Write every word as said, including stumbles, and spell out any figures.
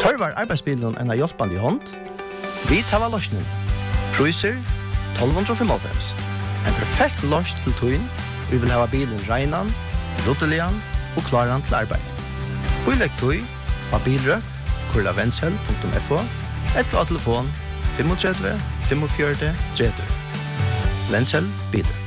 Tørvar arbeidsbilen en av hjelpende i hånd. Vi tar løsningen. Priser tolv fem. En perfekt løs til tøyen. Vi vil ha bilen regnan, ruttelian og klaran til arbeid. Bilegg tøy av bilrøkt, kurla vensel punktum f o, eller av telefon tre fem fem fire tre tre. Vensel bilen.